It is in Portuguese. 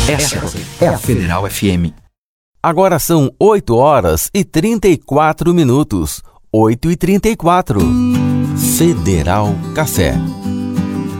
Essa é a Federal FM. Agora são 8h34. 8h34. Federal Café.